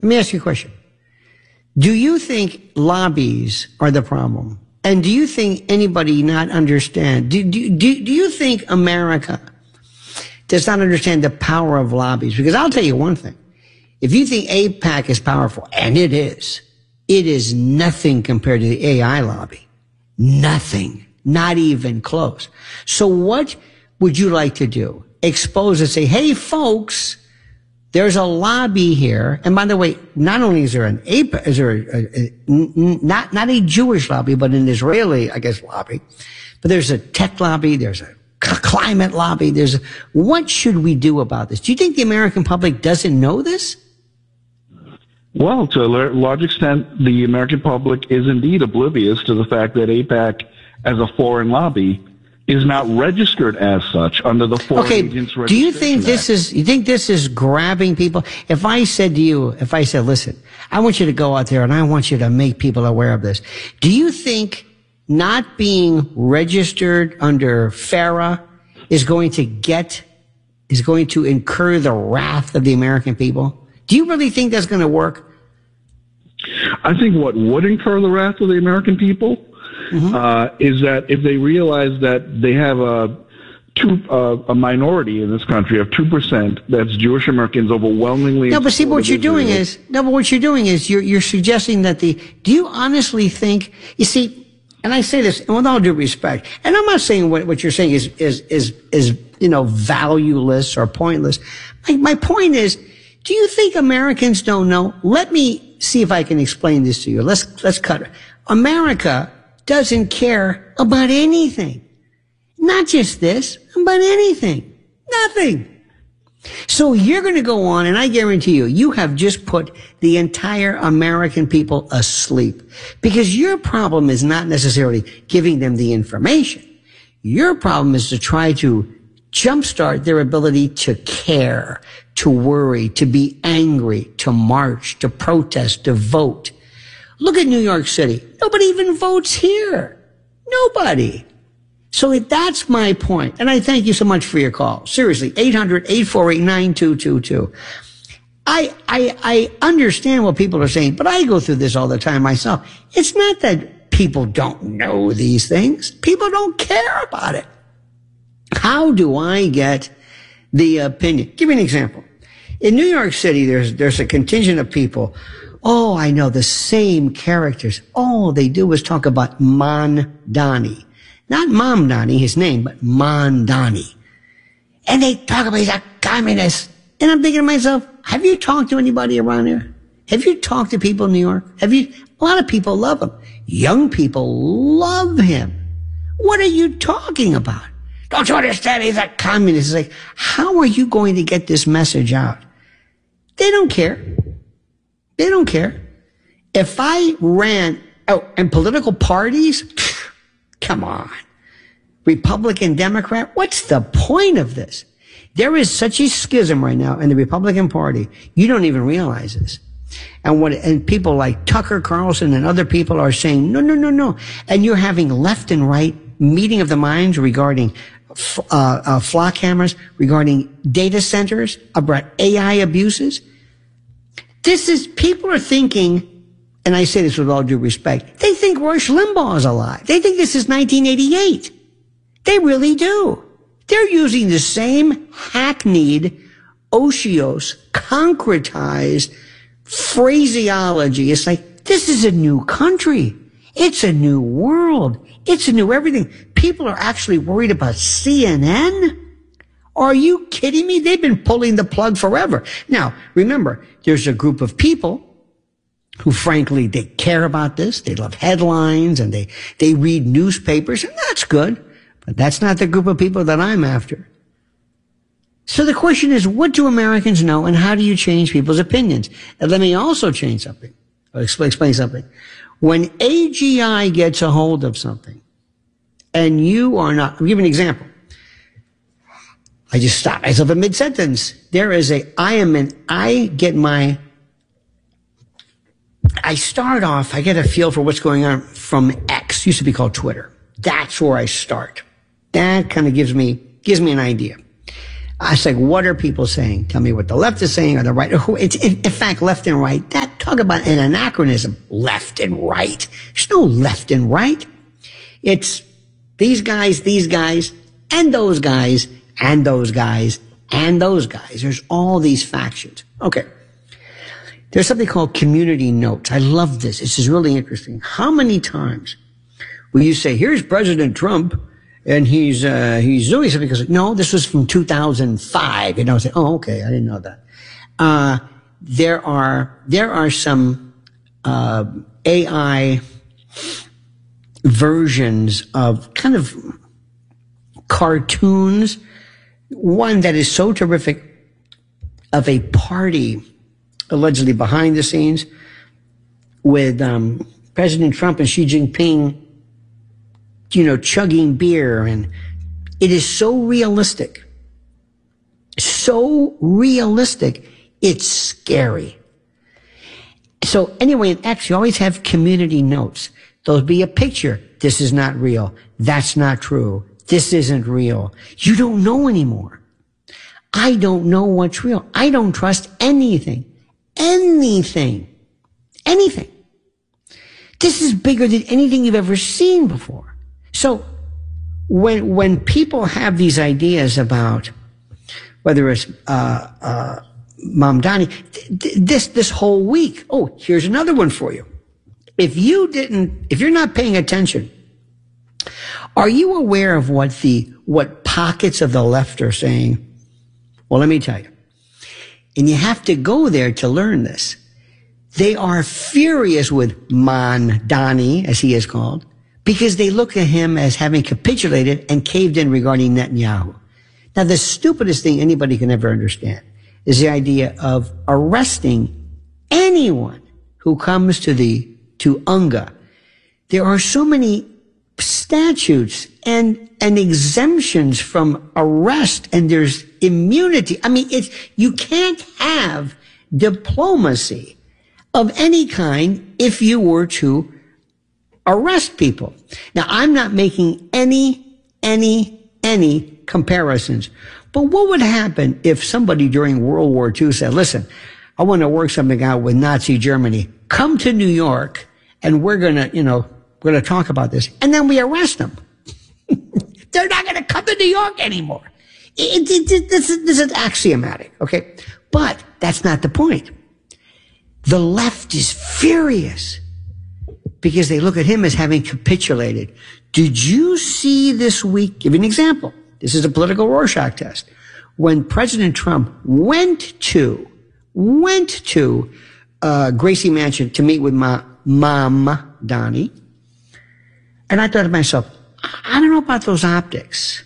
Let me ask you a question. Do you think lobbies are the problem? And do you think anybody not understand? Do you think America does not understand the power of lobbies? Because I'll tell you one thing. If you think AIPAC is powerful, and it is nothing compared to the AI lobby. Nothing. Not even close. So what would you like to do? Expose and say, hey, folks, there's a lobby here. And by the way, not only is there an AIPAC, is there not a Jewish lobby, but an Israeli, I guess, lobby. But there's a tech lobby. There's a climate lobby. What should we do about this? Do you think the American public doesn't know this? Well, to a large extent, the American public is indeed oblivious to the fact that AIPAC, as a foreign lobby, is not registered as such under the Foreign Agents Registration Act. Do you think this is grabbing people? If I said, listen, I want you to go out there and I want you to make people aware of this. Do you think not being registered under FARA is going to incur the wrath of the American people? Do you really think that's going to work? I think what would incur the wrath of the American people is that if they realize that they have a minority in this country of 2%, that's Jewish Americans overwhelmingly. No, but see, what you're doing is you're suggesting that do you honestly think, you see, and I say this with all due respect, and I'm not saying what you're saying is valueless or pointless. My point is, do you think Americans don't know? Let me see if I can explain this to you. Let's cut it. America doesn't care about anything. Not just this, but anything. Nothing. So you're going to go on, and I guarantee you have just put the entire American people asleep. Because your problem is not necessarily giving them the information. Your problem is to try to jumpstart their ability to care, to worry, to be angry, to march, to protest, to vote. Look at New York City. Nobody even votes here. Nobody. So that's my point. And I thank you so much for your call. Seriously, 800-848-9222. I understand what people are saying, but I go through this all the time myself. It's not that people don't know these things. People don't care about it. How do I get the opinion? Give me an example. In New York City, there's a contingent of people. Oh, I know the same characters. All they do is talk about Mamdani. Not Mamdani, his name, but Mamdani. And they talk about he's a communist. And I'm thinking to myself, have you talked to anybody around here? Have you talked to people in New York? A lot of people love him. Young people love him. What are you talking about? Don't you understand? He's a communist. It's like, how are you going to get this message out? They don't care. They don't care. If I ran, and political parties, come on. Republican, Democrat, what's the point of this? There is such a schism right now in the Republican Party. You don't even realize this. And people like Tucker Carlson and other people are saying, no. And you're having left and right meeting of the minds regarding flock cameras, regarding data centers, about AI abuses. People are thinking, and I say this with all due respect, they think Rush Limbaugh is alive. They think this is 1988. They really do. They're using the same hackneyed, otiose, concretized phraseology. It's like, this is a new country. It's a new world. It's a new everything. People are actually worried about CNN? Are you kidding me? They've been pulling the plug forever. Now, remember, there's a group of people who, frankly, they care about this. They love headlines and they read newspapers, and that's good. But that's not the group of people that I'm after. So the question is, what do Americans know, and how do you change people's opinions? And let me also change something, or explain something. When AGI gets a hold of something, and you are not, I'll give you an example. I just stopped myself in mid-sentence. I start off, I get a feel for what's going on from X, used to be called Twitter. That's where I start. That kind of gives me an idea. I was like, what are people saying? Tell me what the left is saying or the right. It's, in fact, left and right. That, talk about an anachronism. Left and right. There's no left and right. It's these guys, and those guys, and those guys, and those guys. There's all these factions. Okay. There's something called community notes. I love this. This is really interesting. How many times will you say, here's President Trump, and he's doing something? Because, no, this was from 2005. You know, say, oh, okay, I didn't know that. There are some, AI versions of kind of cartoons. One that is so terrific of a party allegedly behind the scenes with President Trump and Xi Jinping, you know, chugging beer. And it is so realistic. So realistic. It's scary. So anyway, in X, you always have community notes. There'll be a picture. This is not real. That's not true. This isn't real. You don't know anymore. I don't know what's real. I don't trust anything. Anything. This is bigger than anything you've ever seen before. So when people have these ideas about whether it's Mamdani, this whole week, oh, here's another one for you. If you're not paying attention, are you aware of what pockets of the left are saying? Well, let me tell you. And you have to go there to learn this. They are furious with Mamdani, as he is called, because they look at him as having capitulated and caved in regarding Netanyahu. Now, the stupidest thing anybody can ever understand is the idea of arresting anyone who comes to UNGA. There are so many statutes and exemptions from arrest, and there's immunity. I mean, you can't have diplomacy of any kind if you were to arrest people. Now, I'm not making any comparisons, but what would happen if somebody during World War II said, listen, I want to work something out with Nazi Germany. Come to New York and we're going to talk about this. And then we arrest them. They're not going to come to New York anymore. This is axiomatic, okay? But that's not the point. The left is furious because they look at him as having capitulated. Did you see this week? Give you an example. This is a political Rorschach test. When President Trump went to Gracie Mansion to meet with Mamdani, and I thought to myself, I don't know about those optics.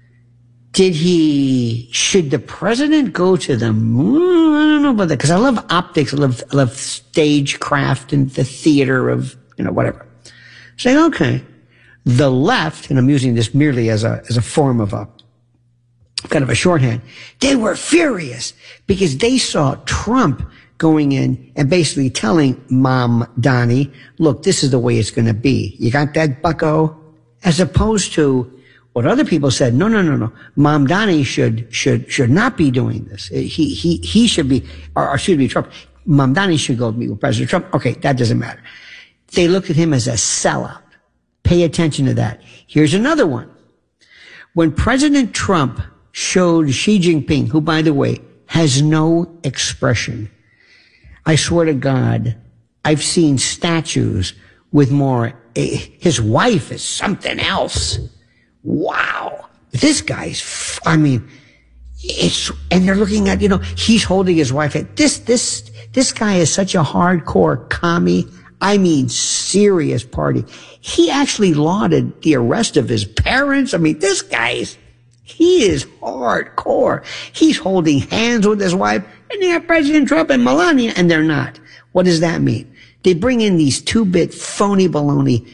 Should the president go to the moon? I don't know about that, because I love optics. I love stagecraft and the theater of, whatever. Saying, okay, the left, and I'm using this merely as a form of a kind of a shorthand, they were furious because they saw Trump going in and basically telling Mamdani, look, this is the way it's going to be. You got that, bucko? As opposed to what other people said, no. Mamdani should not be doing this. He should be, or should be Trump. Mamdani should go meet with President Trump. Okay, that doesn't matter. They looked at him as a sellout. Pay attention to that. Here's another one. When President Trump showed Xi Jinping, who, by the way, has no expression, I swear to God, I've seen statues with more. His wife is something else. Wow. This guy's, and they're looking at, he's holding his wife. This guy is such a hardcore commie. Serious party. He actually lauded the arrest of his parents. This guy's, he is hardcore. He's holding hands with his wife, and they have President Trump and Melania, and they're not. What does that mean? They bring in these two-bit phony baloney,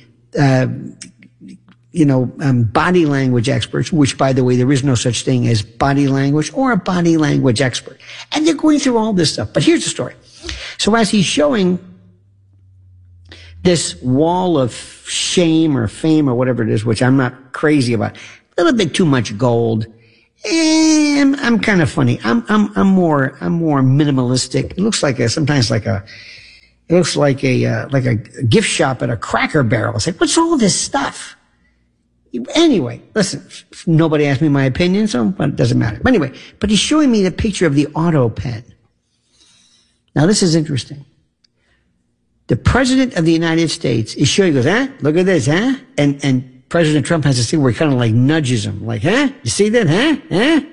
body language experts, which, by the way, there is no such thing as body language or a body language expert. And they're going through all this stuff. But here's the story. So as he's showing this wall of shame or fame or whatever it is, which I'm not crazy about, a little bit too much gold. I'm kind of funny. I'm more minimalistic. It looks like a gift shop at a Cracker Barrel. It's like, what's all this stuff? Anyway, listen, nobody asked me my opinion, so it doesn't matter. But anyway, but he's showing me the picture of the auto pen. Now, this is interesting. The president of the United States is showing, he goes, look at this, And President Trump has this thing where he kind of like nudges him, like, you see that,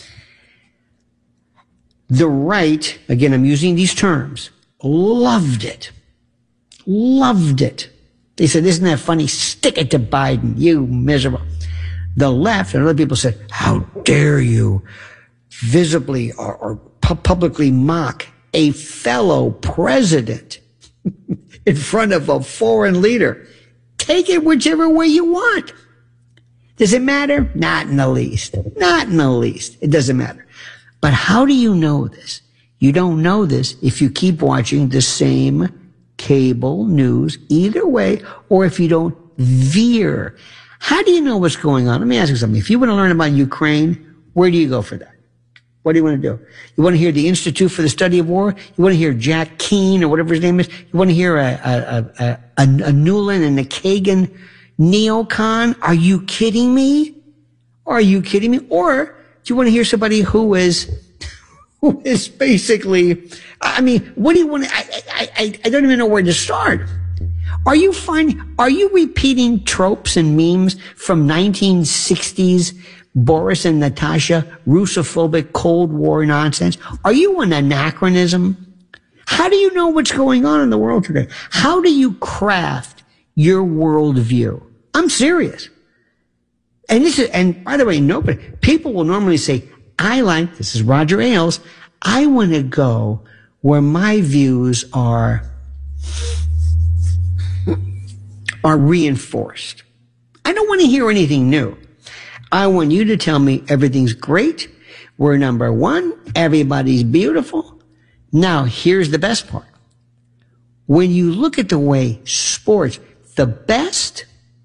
The right, again, I'm using these terms, loved it. Loved it. They said, isn't that funny? Stick it to Biden, you miserable. The left and other people said, how dare you visibly or publicly mock a fellow president in front of a foreign leader. Take it whichever way you want. Does it matter? Not in the least. Not in the least. It doesn't matter. But how do you know this? You don't know this if you keep watching the same cable news either way, or if you don't veer. How do you know what's going on? Let me ask you something. If you want to learn about Ukraine, where do you go for that? What do you want to do? You want to hear the Institute for the Study of War? You want to hear Jack Keane or whatever his name is? You want to hear a Newland and a Kagan neocon? Are you kidding me? Are you kidding me? Or do you want to hear somebody who is basically, I mean, what do you want to, I don't even know where to start. Are you repeating tropes and memes from 1960s Boris and Natasha, Russophobic Cold War nonsense? Are you an anachronism? How do you know what's going on in the world today? How do you craft your worldview? I'm serious. And by the way, people will normally say, this is Roger Ailes, I want to go where my views are reinforced. I don't want to hear anything new. I want you to tell me everything's great. We're number one. Everybody's beautiful. Now, here's the best part. When you look at the way sports, the best,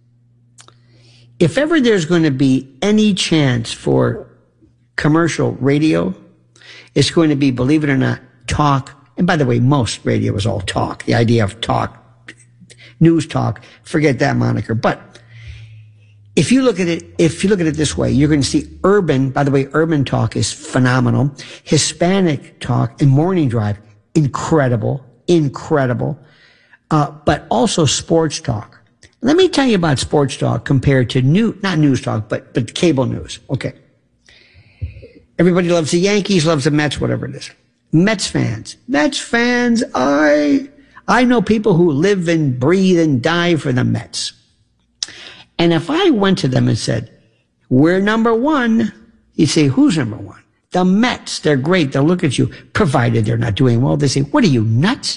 if ever there's going to be any chance for commercial radio, it's going to be, believe it or not, talk. And by the way, most radio is all talk. The idea of talk, news talk, forget that moniker. But if you look at it this way, you're going to see urban talk is phenomenal. Hispanic talk and morning drive, incredible. But also sports talk. Let me tell you about sports talk compared to not news talk, but cable news. Okay. Everybody loves the Yankees, loves the Mets, whatever it is. Mets fans, I know people who live and breathe and die for the Mets. And if I went to them and said, we're number one, you'd say, who's number one? The Mets. They're great. They'll look at you, provided they're not doing well. They say, what are you, nuts?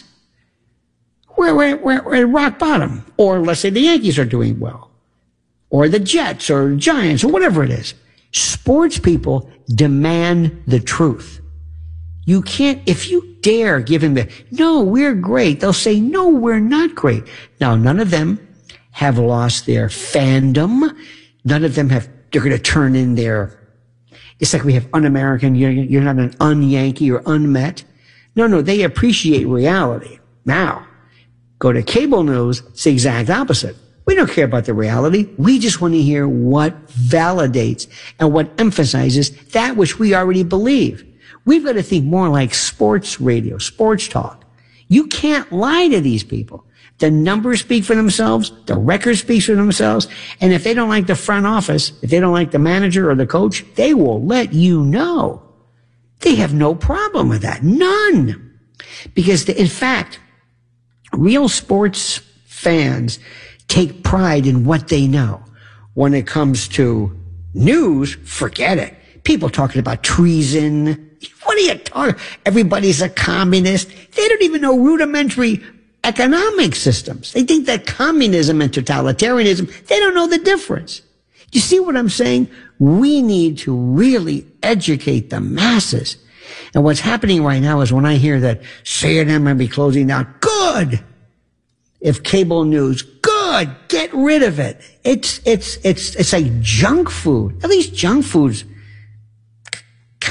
We're at rock bottom. Or let's say the Yankees are doing well. Or the Jets or Giants or whatever it is. Sports people demand the truth. You can't, if you dare give them no, we're great. They'll say, no, we're not great. Now, none of them have lost their fandom. None of them they're going to turn in it's like we have un-American, you're not an un-Yankee or un-Met. No, they appreciate reality. Now, go to cable news, it's the exact opposite. We don't care about the reality. We just want to hear what validates and what emphasizes that which we already believe. We've got to think more like sports radio, sports talk. You can't lie to these people. The numbers speak for themselves. The record speaks for themselves. And if they don't like the front office, if they don't like the manager or the coach, they will let you know. They have no problem with that. None. Because in fact, real sports fans take pride in what they know. When it comes to news, forget it. People talking about treason. What are you talking? Everybody's a communist. They don't even know rudimentary economic systems. They think that communism and totalitarianism, they don't know the difference. You see what I'm saying? We need to really educate the masses. And what's happening right now is when I hear that CNN might be closing down, good. If cable news, good. Get rid of it. It's like junk food. At least junk foods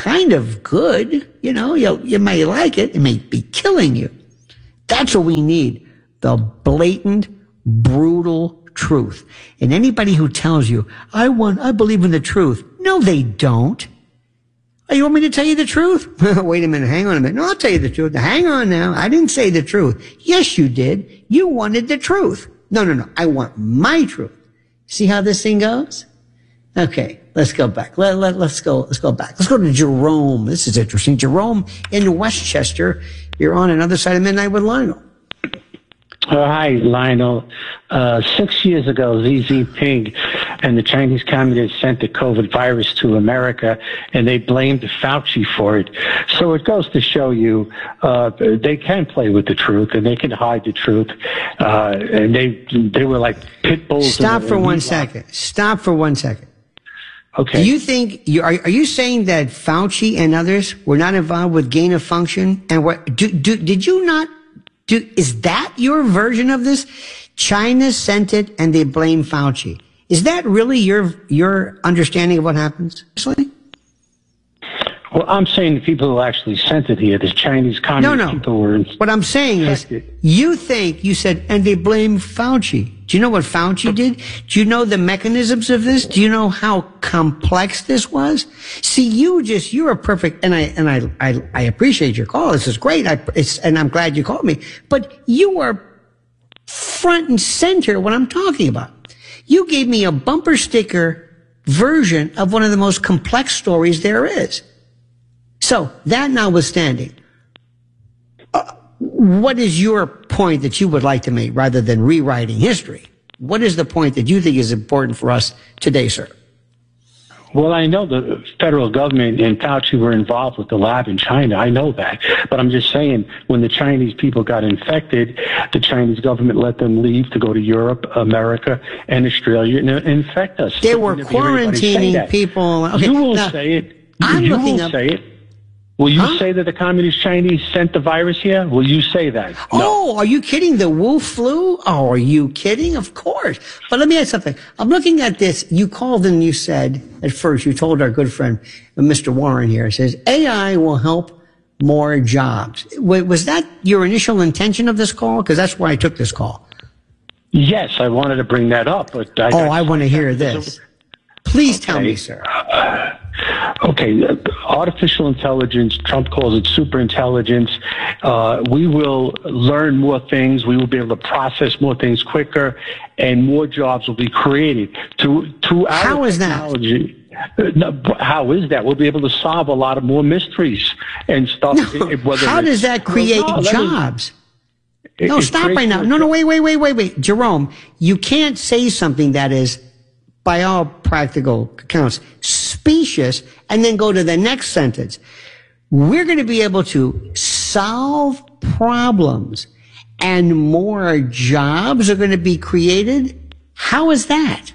kind of good. You know, you may like it. It may be killing you. That's what we need. The blatant, brutal truth. And anybody who tells you, I believe in the truth. No, they don't. Oh, you want me to tell you the truth? Wait a minute. Hang on a minute. No, I'll tell you the truth. Hang on now. I didn't say the truth. Yes, you did. You wanted the truth. No. I want my truth. See how this thing goes? Okay. Let's go back. Let's go back. Let's go to Jerome. This is interesting. Jerome in Westchester. You're on another side of midnight with Lionel. Hi, Lionel. 6 years ago, Xi Jinping and the Chinese Communists sent the COVID virus to America, and they blamed Fauci for it. So it goes to show you they can play with the truth, and they can hide the truth. And they were like pit bulls. Stop for 1 second. Stop for 1 second. Okay. Do you think are you saying that Fauci and others were not involved with gain of function? And what did you not? Is that your version of this? China sent it and they blame Fauci. Is that really your understanding of what happens? Actually? Well, I'm saying the people who actually sent it here, the Chinese communist people were infected. What I'm saying is, you said, and they blame Fauci. Do you know what Fauci did? Do you know the mechanisms of this? Do you know how complex this was? See, you're a perfect, and I appreciate your call. This is great. And I'm glad you called me, but you are front and center what I'm talking about. You gave me a bumper sticker version of one of the most complex stories there is. So, that notwithstanding, what is your point that you would like to make rather than rewriting history? What is the point that you think is important for us today, sir? Well, I know the federal government and Fauci were involved with the lab in China. I know that. But I'm just saying, when the Chinese people got infected, the Chinese government let them leave to go to Europe, America, and Australia and infect us. They were quarantining people. Okay, you will say it. You will say it. Will you say that the communist Chinese sent the virus here? Will you say that? No. Oh, are you kidding? The Wu flu? Oh, are you kidding? Of course. But let me ask something. I'm looking at this. You called and you said, at first, you told our good friend, Mr. Warren here, says, AI will help more jobs. Was that your initial intention of this call? Because that's why I took this call. Yes, I wanted to bring that up. But I want to hear this. Please tell me, sir. Okay, artificial intelligence, Trump calls it super intelligence. We will learn more things. We will be able to process more things quicker, and more jobs will be created. How is that? How is that? We'll be able to solve a lot of more mysteries and stuff. How does that create jobs? No, stop right now. No, wait. Jerome, you can't say something that is, by all practical accounts, specious, and then go to the next sentence. We're going to be able to solve problems and more jobs are going to be created. How is that?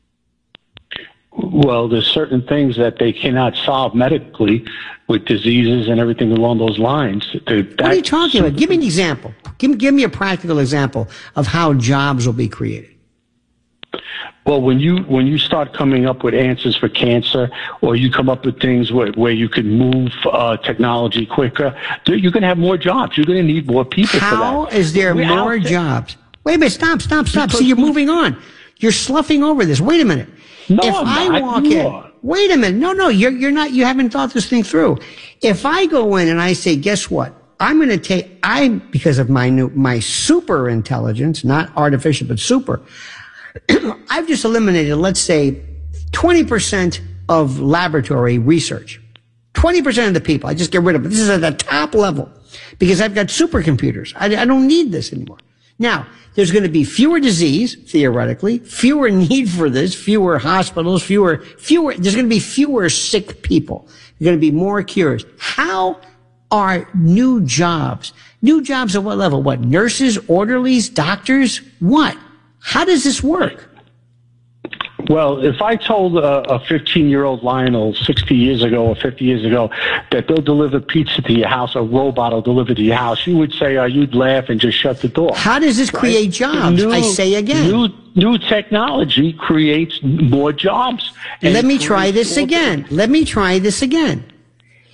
Well, there's certain things that they cannot solve medically with diseases and everything along those lines. What are you talking about? Give me an example. Give me a practical example of how jobs will be created. Well, when you start coming up with answers for cancer, or you come up with things where you can move technology quicker, you're going to have more jobs. You're going to need more people for that. How is there more jobs? Wait a minute, stop. See, you're moving on. You're sloughing over this. Wait a minute. No, if I walk in, wait a minute. No, you're not. You haven't thought this thing through. If I go in and I say, guess what? I'm going to because of my super intelligence, not artificial, but super. I've just eliminated, let's say, 20% of laboratory research. 20% of the people, I just get rid of it. This is at the top level because I've got supercomputers. I don't need this anymore. Now, there's going to be fewer disease, theoretically, fewer need for this, fewer hospitals, fewer, there's going to be fewer sick people. There's going to be more cures. How are new jobs? New jobs at what level? What? Nurses, orderlies, doctors? What? How does this work? Well, if I told a 15-year-old Lionel 60 years ago or 50 years ago that they'll deliver pizza to your house, a robot will deliver to your house, you would say, you'd laugh and just shut the door. How does this create jobs? I say again. New technology creates more jobs. Let me try this again.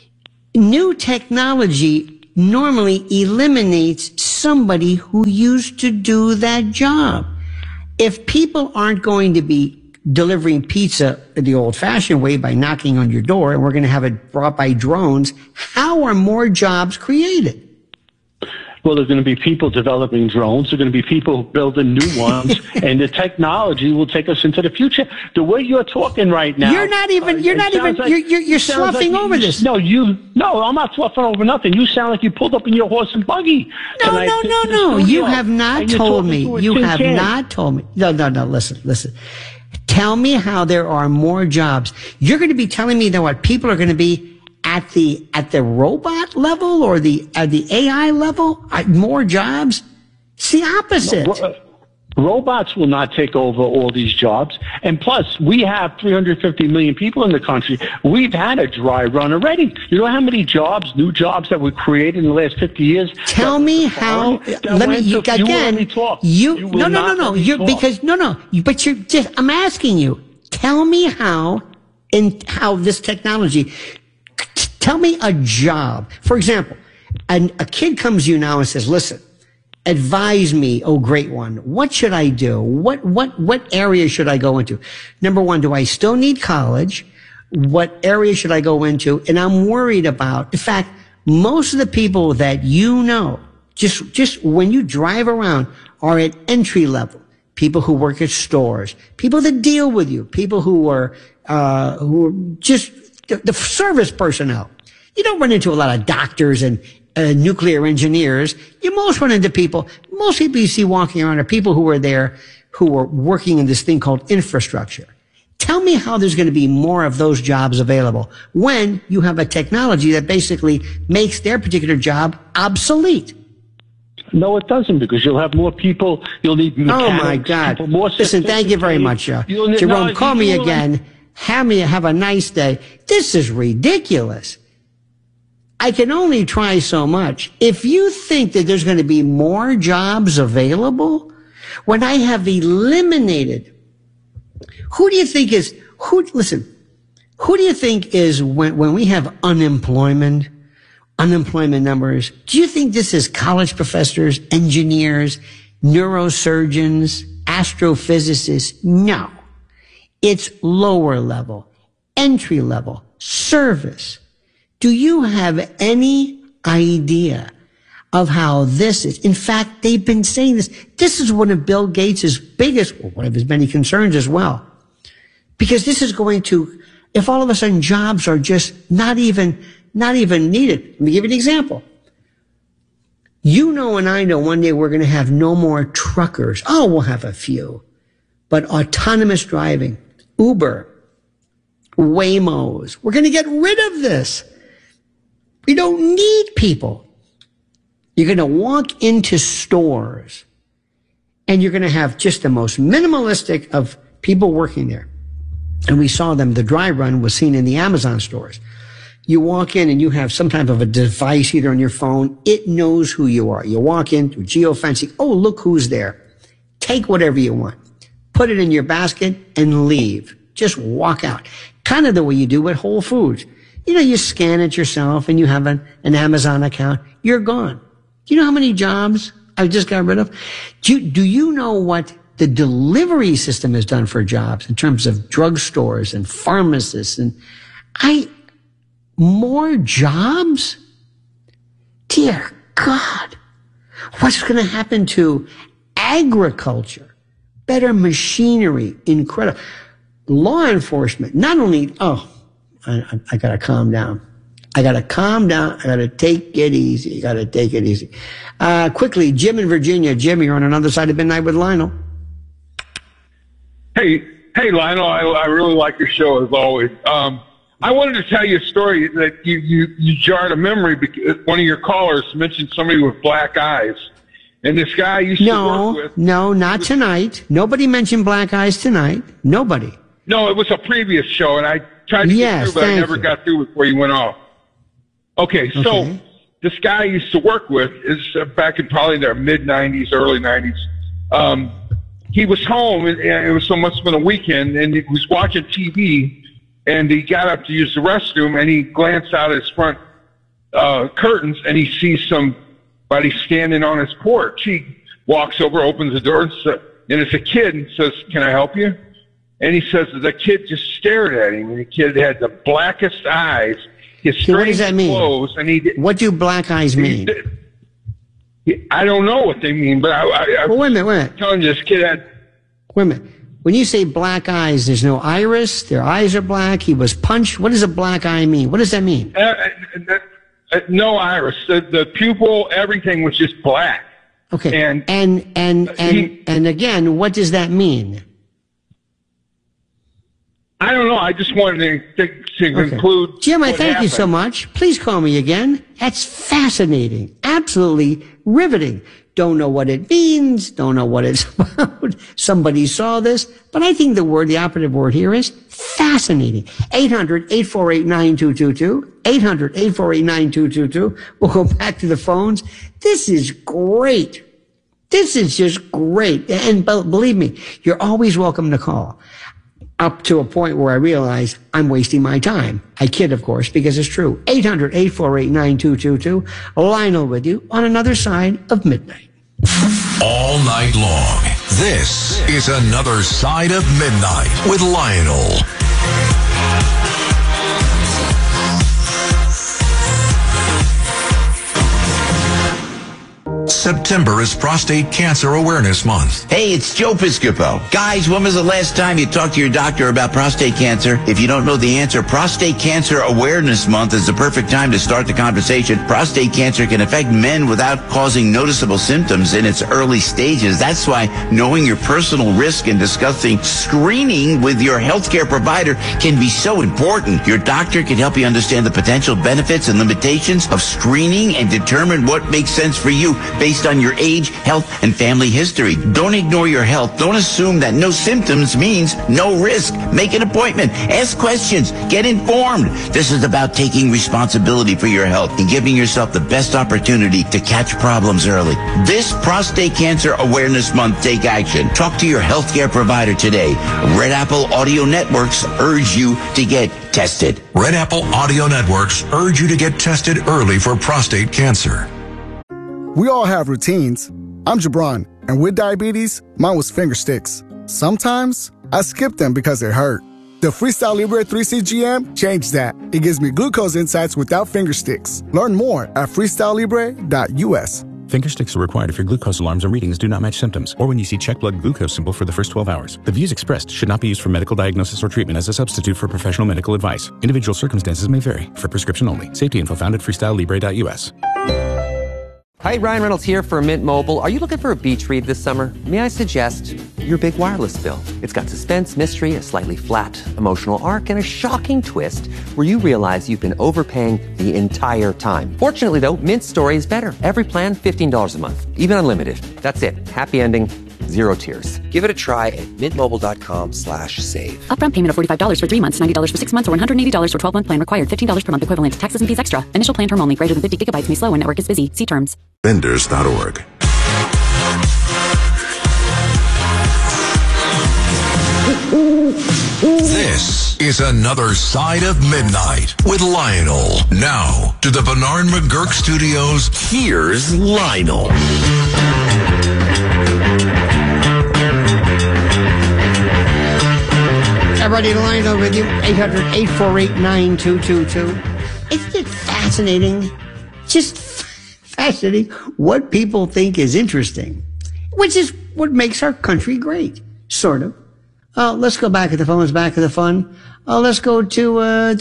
New technology normally eliminates somebody who used to do that job. If people aren't going to be delivering pizza the old-fashioned way by knocking on your door, and we're going to have it brought by drones, how are more jobs created? Well, there's going to be people developing drones. There's going to be people building new ones, and the technology will take us into the future. The way you're talking right now, you're sloughing over this. No, I'm not sloughing over nothing. You sound like you pulled up in your horse and buggy. No. You have not told me. You have not told me. No. Listen. Tell me how there are more jobs. You're going to be telling me that what people are going to be at the robot level or at the AI level, more jobs? It's the opposite. Robots will not take over all these jobs. And plus, we have 350 million people in the country. We've had a dry run already. You know how many new jobs that were created in the last 50 years? Tell me how. Let me, again, but you're just, I'm asking you, tell me how this technology, tell me a job. For example, a kid comes to you now and says, listen, advise me, oh great one. What should I do? What area should I go into? Number one, do I still need college? What area should I go into? And I'm worried about, in fact, most of the people that you know, just when you drive around, are at entry level. People who work at stores, people that deal with you, people who are just the service personnel. You don't run into a lot of doctors and nuclear engineers. Most people you see walking around are people who are there, who are working in this thing called infrastructure. Tell me how there's going to be more of those jobs available when you have a technology that basically makes their particular job obsolete. No, it doesn't, because you'll have more people. You'll need mechanics. Oh my God! Listen, thank you very much, Jerome. Call me again. Have a nice day. This is ridiculous. I can only try so much. If you think that there's going to be more jobs available when I have eliminated, who do you think is when we have unemployment numbers, do you think this is college professors, engineers, neurosurgeons, astrophysicists? No. It's lower level, entry level, service. Do you have any idea of how this is? In fact, they've been saying this. This is one of Bill Gates' one of his many concerns as well. Because this is going to, if all of a sudden jobs are just not even needed. Let me give you an example. You know and I know one day we're going to have no more truckers. Oh, we'll have a few. But autonomous driving, Uber, Waymos, we're going to get rid of this. We don't need people. You're going to walk into stores and you're going to have just the most minimalistic of people working there. And we saw them, the dry run was seen in the Amazon stores. You walk in and you have some type of a device either on your phone. It knows who you are. You walk in through geofencing. Oh, look who's there. Take whatever you want. Put it in your basket and leave. Just walk out. Kind of the way you do with Whole Foods. You scan it yourself and you have an Amazon account. You're gone. Do you know how many jobs I just got rid of? Do you know what the delivery system has done for jobs in terms of drugstores and pharmacists? And more jobs? Dear God. What's going to happen to agriculture? Better machinery. Incredible. Law enforcement. Not only, I got to calm down. I got to take it easy. Quickly, Jim in Virginia. Jim, you're on another side of midnight with Lionel. Hey, Lionel, I really like your show as always. I wanted to tell you a story that you jarred a memory because one of your callers mentioned somebody with black eyes. And this guy I used to work with. No, not tonight. Nobody mentioned black eyes tonight. Nobody. No, it was a previous show, and I tried to get through, but I never got through before you went off. Okay, so this guy I used to work with is back in probably their mid-'90s, early 90s. He was home, and it must have been a weekend, and he was watching TV, and he got up to use the restroom, and he glanced out his front curtains, and he sees somebody standing on his porch. He walks over, opens the door, and it's a kid, and says, "Can I help you?" And he says the kid just stared at him, and the kid had the blackest eyes, his strange clothes, and what do black eyes mean? I don't know what they mean, but well, wait a minute. I'm telling you, this kid had... Wait a minute. When you say black eyes, there's no iris, their eyes are black, he was punched. What does a black eye mean? What does that mean? No iris. The pupil, everything was just black. Okay. And again, what does that mean? I don't know. I just wanted to conclude. Jim, I thank you so much. Please call me again. That's fascinating. Absolutely riveting. Don't know what it means. Don't know what it's about. Somebody saw this. But I think the operative word here is fascinating. 800-848-9222. 800-848-9222. We'll go back to the phones. This is great. This is just great. And believe me, you're always welcome to call. Up to a point where I realize I'm wasting my time. I kid, of course, because it's true. 800-848-9222. Lionel with you on another side of midnight. All night long. This is Another Side of Midnight with Lionel. September is Prostate Cancer Awareness Month. Hey, it's Joe Piscopo. Guys, when was the last time you talked to your doctor about prostate cancer? If you don't know the answer, Prostate Cancer Awareness Month is the perfect time to start the conversation. Prostate cancer can affect men without causing noticeable symptoms in its early stages. That's why knowing your personal risk and discussing screening with your healthcare provider can be so important. Your doctor can help you understand the potential benefits and limitations of screening and determine what makes sense for you based on your age, health, and family history. Don't ignore your health. Don't assume that no symptoms means no risk. Make an appointment. Ask questions. Get informed. This is about taking responsibility for your health and giving yourself the best opportunity to catch problems early. This Prostate Cancer Awareness Month, take action. Talk to your healthcare provider today. Red Apple Audio Networks urge you to get tested. Red Apple Audio Networks urge you to get tested early for prostate cancer. We all have routines. I'm Jabron, and with diabetes, mine was finger sticks. Sometimes I skip them because they hurt. The Freestyle Libre 3C GM changed that. It gives me glucose insights without finger sticks. Learn more at freestylelibre.us. Finger sticks are required if your glucose alarms and readings do not match symptoms, or when you see check blood glucose symbol for the first 12 hours. The views expressed should not be used for medical diagnosis or treatment as a substitute for professional medical advice. Individual circumstances may vary. For prescription only. Safety info found at freestylelibre.us. Hi, Ryan Reynolds here for Mint Mobile. Are you looking for a beach read this summer? May I suggest your big wireless bill? It's got suspense, mystery, a slightly flat emotional arc, and a shocking twist where you realize you've been overpaying the entire time. Fortunately, though, Mint's story is better. Every plan, $15 a month. Even unlimited. That's it. Happy ending. Zero tears. Give it a try at mintmobile.com/save. Upfront payment of $45 for 3 months, $90 for 6 months, or $180 for 12-month plan required. $15 per month equivalent. Taxes and fees extra. Initial plan term only. Greater than 50 gigabytes may slow when network is busy. See terms. Vendors.org. This is Another Side of Midnight with Lionel. Now, to the Bernard McGurk Studios, here's Lionel. Everybody, Lionel with you. 800-848-9222. Isn't it fascinating? Just fascinating what people think is interesting, which is what makes our country great, sort of. Let's go back at the phone. It's back at the fun. Let's go to, let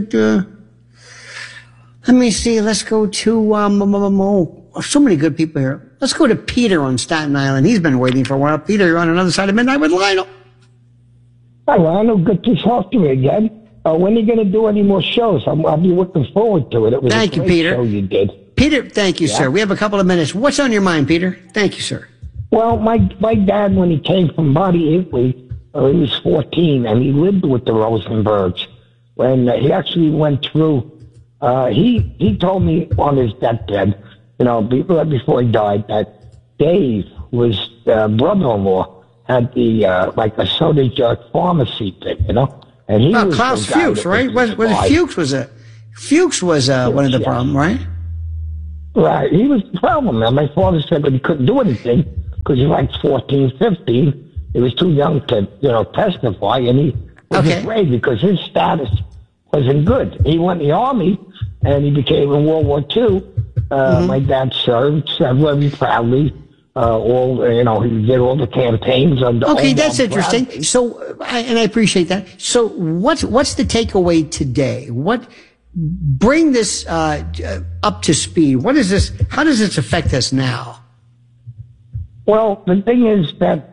me see. Let's go to, so many good people here. Let's go to Peter on Staten Island. He's been waiting for a while. Peter, you're on Another Side of Midnight with Lionel. Hi, Lionel. Good to talk to you again. When are you going to do any more shows? I'll be looking forward to it. It was Thank a you, great Peter. show you did. Peter, thank you, sir. We have a couple of minutes. What's on your mind, Peter? Thank you, sir. Well, my dad, when he came from Body, Italy, he was 14, and he lived with the Rosenbergs. When he actually went through, he told me on his deathbed, right before he died, that Dave was brother-in-law, had the like a soda jerk pharmacy thing, and he was Klaus Fuchs, right? Was it Fuchs? Was it Fuchs was one of the problem, right? Right. He was the problem. Now, my father said that he couldn't do anything because he was like 14, 15. He was too young to, testify, and he was afraid because his status wasn't good. He went in the Army, and he became in World War II. My dad served very proudly. He did all the campaigns. Okay, that's interesting. Bradley. So, I appreciate that. So, what's the takeaway today? Bring this up to speed. What is this? How does this affect us now? Well, the thing is that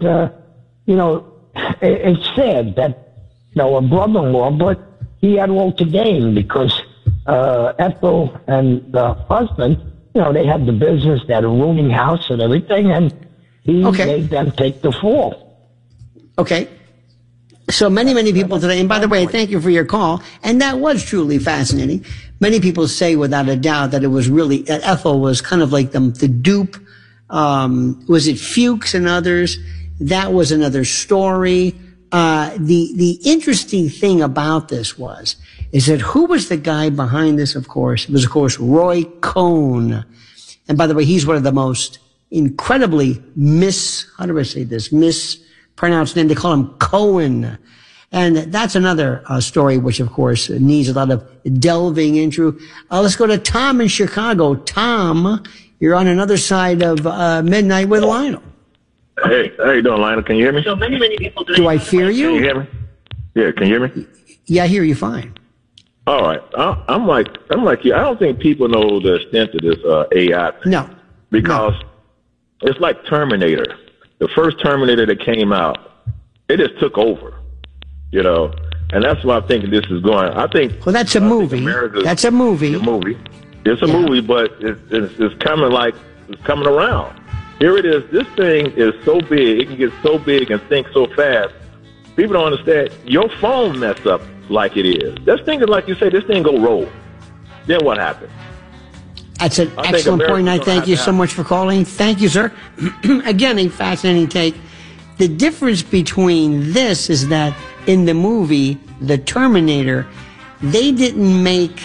it's sad that a brother-in-law, but he had all to gain because Ethel and the husband, they had the business, they had a rooming house and everything, and he made them take the fall. Okay. So many people today, and by the way, thank you for your call, and that was truly fascinating. Many people say without a doubt that it was really, that Ethel was kind of like the dupe. Was it Fuchs and others? That was another story. The interesting thing about this is that who was the guy behind this, of course? It was, of course, Roy Cohn. And by the way, he's one of the most incredibly mispronounced name. They call him Cohen. And that's another story, which, of course, needs a lot of delving into. Let's go to Tom in Chicago. Tom, you're on another side of Midnight with Lionel. Hey, how you doing, Lionel? Can you hear me? So many people today. Do I fear you? Can you hear me? Yeah, can you hear me? Yeah, I hear you fine. All right. I'm like you. I don't think people know the extent of this AI thing. No. Because it's like Terminator. The first Terminator that came out, it just took over, and that's why I think this is going. I think. Well, that's a movie. That's a movie. It's a movie, but it's coming around. Here it is. This thing is so big. It can get so big and think so fast. People don't understand. Your phone messed up like it is. This thing is like you say. This thing go roll. Then what happens? That's an excellent point. I thank you so much for calling. Thank you, sir. Again, a fascinating take. The difference between this is that in the movie, The Terminator, they didn't make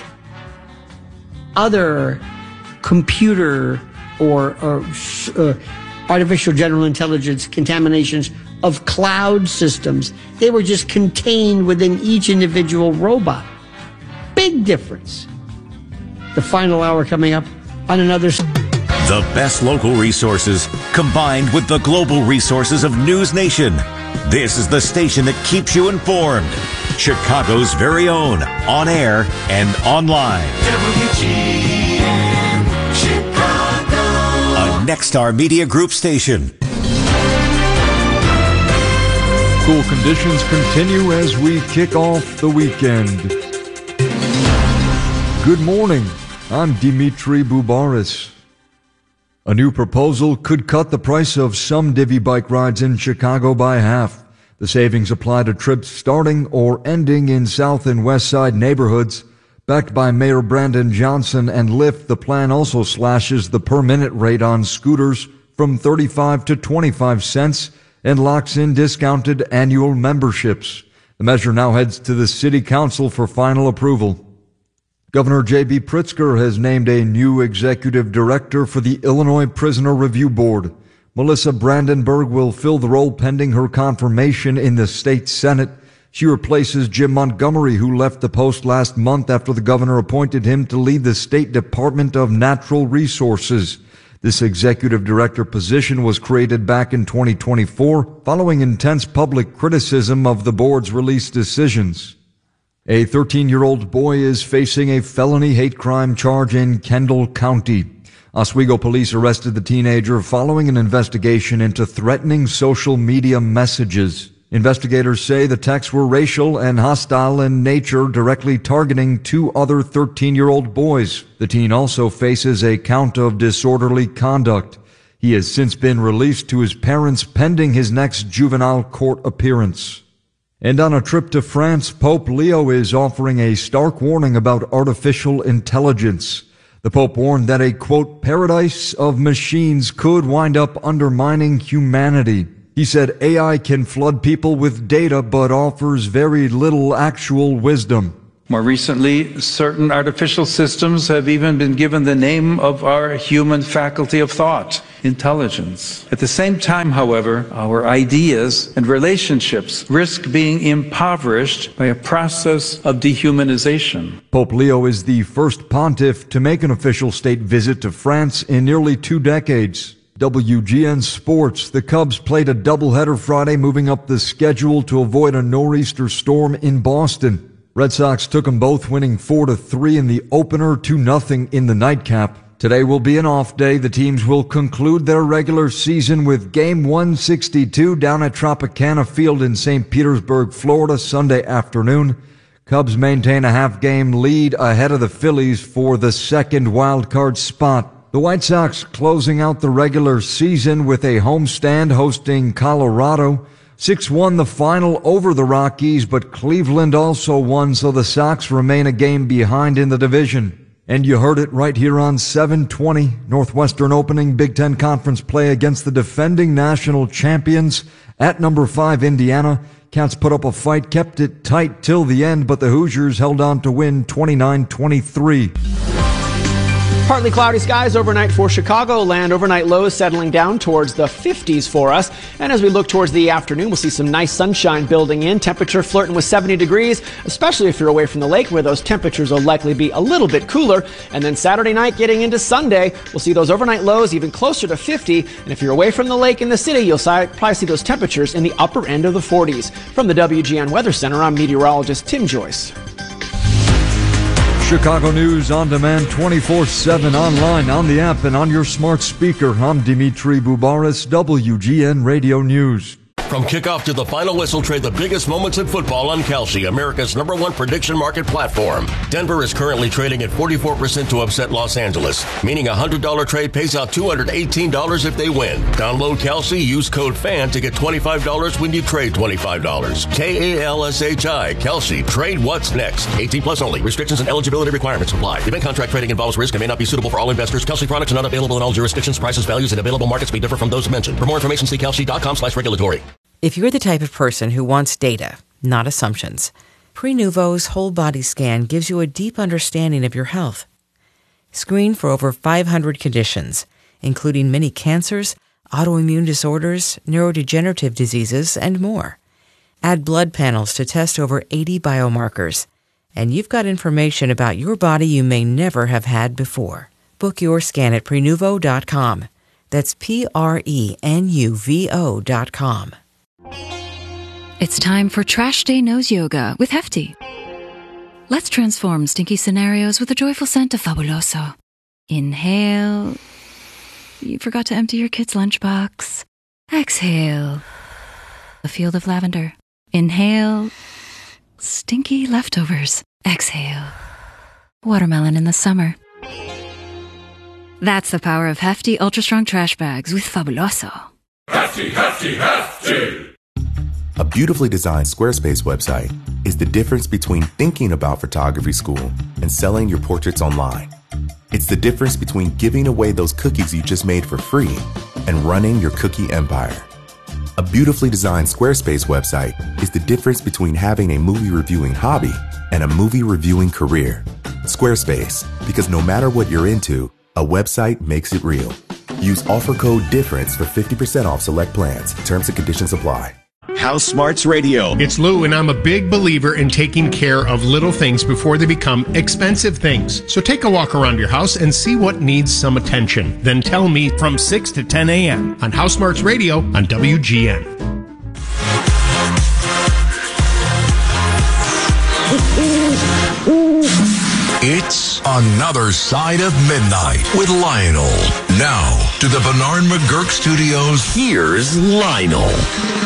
other computer or artificial general intelligence contaminations of cloud systems. They were just contained within each individual robot. Big difference. The final hour coming up on another. The best local resources combined with the global resources of News Nation. This is the station that keeps you informed. Chicago's very own, on air and online. WGN Chicago. A Nexstar Media Group station. Cool conditions continue as we kick off the weekend. Good morning. I'm Dimitri Boubaris. A new proposal could cut the price of some Divvy bike rides in Chicago by half. The savings apply to trips starting or ending in South and West Side neighborhoods. Backed by Mayor Brandon Johnson and Lyft, the plan also slashes the per-minute rate on scooters from 35 to 25 cents and locks in discounted annual memberships. The measure now heads to the City Council for final approval. Governor J.B. Pritzker has named a new executive director for the Illinois Prisoner Review Board. Melissa Brandenburg will fill the role pending her confirmation in the state Senate. She replaces Jim Montgomery, who left the post last month after the governor appointed him to lead the State Department of Natural Resources. This executive director position was created back in 2024 following intense public criticism of the board's release decisions. A 13-year-old boy is facing a felony hate crime charge in Kendall County. Oswego police arrested the teenager following an investigation into threatening social media messages. Investigators say the texts were racial and hostile in nature, directly targeting two other 13-year-old boys. The teen also faces a count of disorderly conduct. He has since been released to his parents pending his next juvenile court appearance. And on a trip to France, Pope Leo is offering a stark warning about artificial intelligence. The Pope warned that a, quote, paradise of machines could wind up undermining humanity. He said AI can flood people with data but offers very little actual wisdom. More recently, certain artificial systems have even been given the name of our human faculty of thought, intelligence. At the same time, however, our ideas and relationships risk being impoverished by a process of dehumanization. Pope Leo is the first pontiff to make an official state visit to France in nearly 2 decades. WGN Sports. The Cubs played a doubleheader Friday, moving up the schedule to avoid a nor'easter storm in Boston. Red Sox took them both, winning 4-3 in the opener, 2-0 in the nightcap. Today will be an off day. The teams will conclude their regular season with Game 162 down at Tropicana Field in St. Petersburg, Florida, Sunday afternoon. Cubs maintain a half-game lead ahead of the Phillies for the second wild-card spot. The White Sox closing out the regular season with a homestand hosting Colorado. 6-1 the final over the Rockies, but Cleveland also won, so the Sox remain a game behind in the division. And you heard it right here on 720. Northwestern opening Big Ten Conference play against the defending national champions at number 5 Indiana. Cats put up a fight, kept it tight till the end, but the Hoosiers held on to win 29-23. Partly cloudy skies overnight for Chicagoland. Overnight lows settling down towards the 50s for us. And as we look towards the afternoon, we'll see some nice sunshine building in. Temperature flirting with 70 degrees, especially if you're away from the lake, where those temperatures will likely be a little bit cooler. And then Saturday night getting into Sunday, we'll see those overnight lows even closer to 50. And if you're away from the lake in the city, you'll probably see those temperatures in the upper end of the 40s. From the WGN Weather Center, I'm meteorologist Tim Joyce. Chicago News on demand 24/7 online, on the app, and on your smart speaker. I'm Dimitri Boubaris, WGN Radio News. From kickoff to the final whistle, trade the biggest moments in football on Kalshi, America's #1 prediction market platform. Denver is currently trading at 44% to upset Los Angeles, meaning a $100 trade pays out $218 if they win. Download Kalshi, use code FAN to get $25 when you trade $25. KALSHI, Kalshi, trade what's next. 18 plus only. Restrictions and eligibility requirements apply. Event contract trading involves risk and may not be suitable for all investors. Kalshi products are not available in all jurisdictions. Prices, values, and available markets may differ from those mentioned. For more information, see kalshi.com/regulatory. If you're the type of person who wants data, not assumptions, Prenuvo's whole body scan gives you a deep understanding of your health. Screen for over 500 conditions, including many cancers, autoimmune disorders, neurodegenerative diseases, and more. Add blood panels to test over 80 biomarkers, and you've got information about your body you may never have had before. Book your scan at Prenuvo.com. That's Prenuvo.com. It's time for Trash Day Nose Yoga with Hefty. Let's transform stinky scenarios with a joyful scent of Fabuloso. Inhale. You forgot to empty your kid's lunchbox. Exhale. A field of lavender. Inhale. Stinky leftovers. Exhale. Watermelon in the summer. That's the power of Hefty Ultra Strong Trash Bags with Fabuloso. Hefty, Hefty, Hefty! A beautifully designed Squarespace website is the difference between thinking about photography school and selling your portraits online. It's the difference between giving away those cookies you just made for free and running your cookie empire. A beautifully designed Squarespace website is the difference between having a movie reviewing hobby and a movie reviewing career. Squarespace, because no matter what you're into, a website makes it real. Use offer code DIFFERENCE for 50% off select plans. Terms and conditions apply. House Smarts Radio. It's Lou, and I'm a big believer in taking care of little things before they become expensive things. So take a walk around your house and see what needs some attention. Then tell me from 6 to 10 a.m. on House Smarts Radio on WGN. It's Another Side of Midnight with Lionel. Now, to the Bernard McGuirk Studios, here's Lionel.